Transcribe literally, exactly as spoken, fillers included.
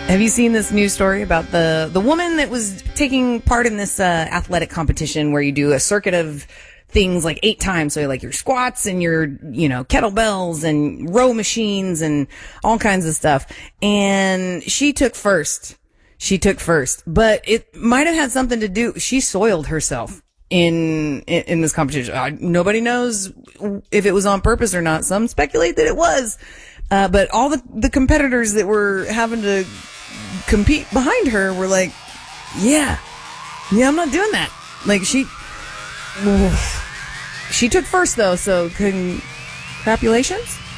Have you seen this news story about the, the woman that was taking part in this uh, athletic competition where you do a circuit of things like eight times? So like your squats and your, you know, kettlebells and row machines and all kinds of stuff. And she took first. She took first. But it might have had something to do. She soiled herself in in, in this competition. Uh, nobody knows if it was on purpose or not. Some speculate that it was. Uh, but all the, the competitors that were having to compete behind her were like, yeah, yeah, I'm not doing that. Like, she, she took first, though, so congratulations.